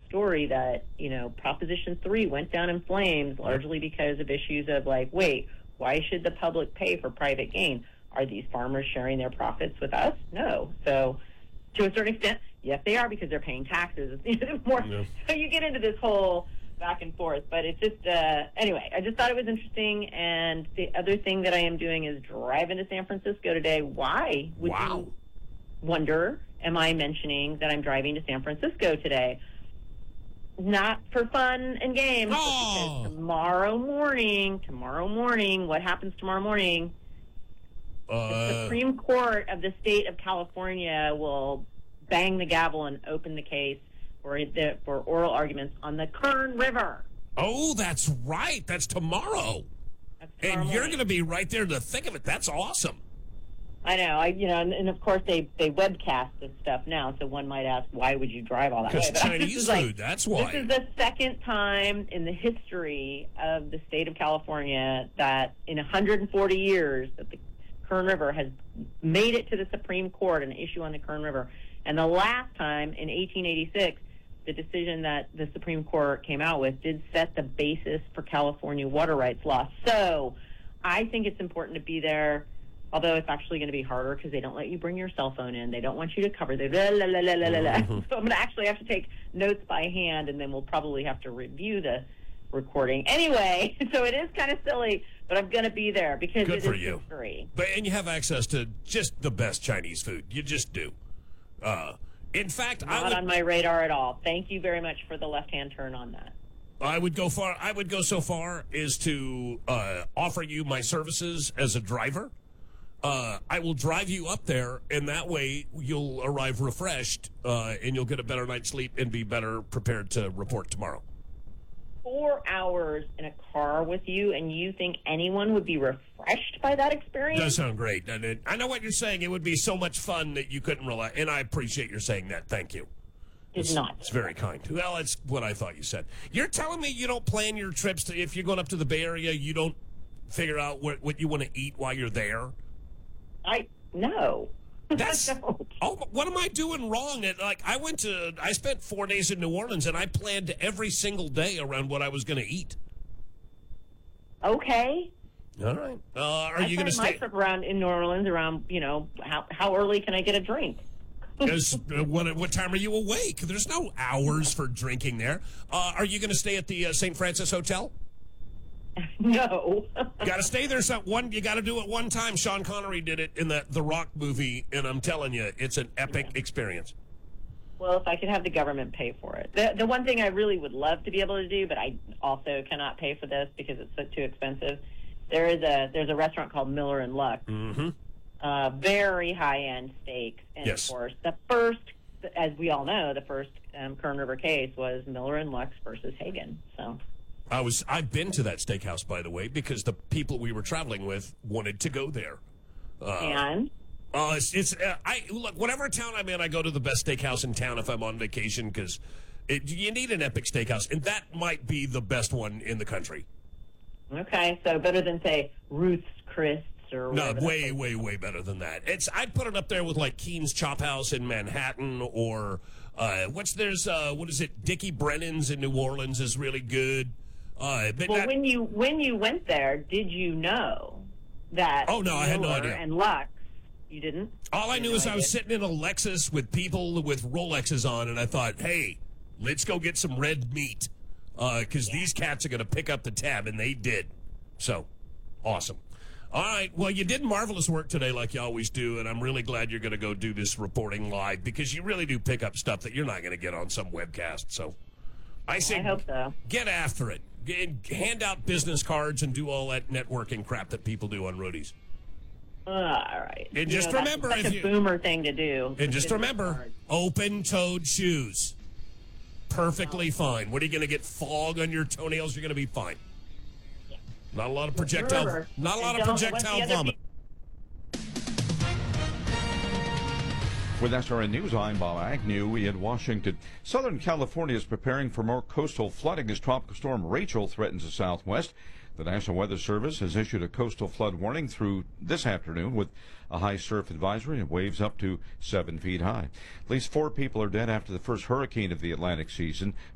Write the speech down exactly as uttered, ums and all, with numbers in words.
story that, you know, Proposition three went down in flames largely because of issues of like, wait, why should the public pay for private gain? Are these farmers sharing their profits with us? No. So to a certain extent, yes, they are because they're paying taxes. More, yeah. So you get into this whole back and forth. But it's just, uh, anyway, I just thought it was interesting. And the other thing that I am doing is driving to San Francisco today. Why would wow. you wonder, am I mentioning that I'm driving to San Francisco today? Not for fun and games. Oh. Because tomorrow morning, tomorrow morning, what happens tomorrow morning? Uh, the Supreme Court of the state of California will bang the gavel and open the case for the, for oral arguments on the Kern River. Oh, that's right. That's tomorrow. That's tomorrow and you're morning. going to be right there to think of it. That's awesome. I know. I you know, and, and of course they they webcast this stuff now. So one might ask, why would you drive all that way? Because Chinese food. Like, that's why. This is the second time in the history of the state of California that in one hundred forty years that the Kern River has made it to the Supreme Court, an issue on the Kern River. And the last time, in eighteen eighty-six, the decision that the Supreme Court came out with did set the basis for California water rights law. So I think it's important to be there, although it's actually going to be harder because they don't let you bring your cell phone in. They don't want you to cover the la, la, la, la, la, la. Mm-hmm. So I'm going to actually have to take notes by hand, and then we'll probably have to review the recording. Anyway, so it is kind of silly, but I'm going to be there because Good it for is you. history. But and you have access to just the best Chinese food. You just do. Uh, in fact, Not I would, on my radar at all. Thank you very much for the left-hand turn on that. I would go far. I would go so far as to uh, offer you my services as a driver. Uh, I will drive you up there, and that way you'll arrive refreshed, uh, and you'll get a better night's sleep and be better prepared to report tomorrow. Four hours in a car with you, and you think anyone would be refreshed by that experience? Does sound great, doesn't it? I know what you're saying. It would be so much fun that you couldn't rely, and I appreciate your saying that. Thank you. Did it's, not. It's very kind. Well, it's what I thought you said. You're telling me you don't plan your trips to, if you're going up to the Bay Area, you don't figure out what, what you want to eat while you're there? I no. That's I don't. oh, what am I doing wrong? It, like I went to, I spent four days in New Orleans, and I planned every single day around what I was going to eat. Okay. All right. Uh, are I you going to my stay? trip around in New Orleans around, you know, how how early can I get a drink? Is, uh, what, what time are you awake? There's no hours for drinking there. Uh, are you going to stay at the uh, Saint Francis Hotel? No. You got to stay there. So one, you got to do it one time. Sean Connery did it in that The Rock movie, and I'm telling you, it's an epic Yeah. experience. Well, if I could have the government pay for it. The the one thing I really would love to be able to do, but I also cannot pay for this because it's so too expensive. There is a there's a restaurant called Miller and Lux. Mm-hmm. Uh, very high end steaks, and Yes. of course, the first, as we all know, the first um, Kern River case was Miller and Lux versus Hagen. So. I was. I've been to that steakhouse, by the way, because the people we were traveling with wanted to go there. Uh, And uh, it's, it's uh, I look. Whatever town I'm in, I go to the best steakhouse in town if I'm on vacation because you need an epic steakhouse, and that might be the best one in the country. okay, so better than say Ruth's Chris or No, whatever way, that way, way better than that. It's I'd put it up there with like Keen's Chop House in Manhattan, or uh, what's there's uh, what is it? Dickie Brennan's in New Orleans is really good. Uh, but Well, not, when you when you went there, did you know that? Oh, no, I had no Miller idea. And Lux, you didn't. all I You knew had is no I was idea? sitting in a Lexus with people with Rolexes on, and I thought, hey, let's go get some red meat because these cats are going to pick up the tab, and they did. So, awesome. All right, well, you did marvelous work today like you always do, and I'm really glad you're going to go do this reporting live because you really do pick up stuff that you're not going to get on some webcast. So, I say I hope so. get after it. Get, hand out business cards and do all that networking crap that people do on roadies. Uh, all right. And You just know, that's remember, such if a you- boomer thing to do. And just Business remember, cards. open-toed shoes. Perfectly fine. What are you going to get? Fog on your toenails? You're going to be fine. Yeah. Not a lot of projectile. Remember, not a lot and of don't let projectile the other vomit. With S R N News, I'm Bob Agnew in Washington. Southern California is preparing for more coastal flooding as Tropical Storm Rachel threatens the southwest. The National Weather Service has issued a coastal flood warning through this afternoon with a high surf advisory and waves up to seven feet high. At least four people are dead after the first hurricane of the Atlantic season.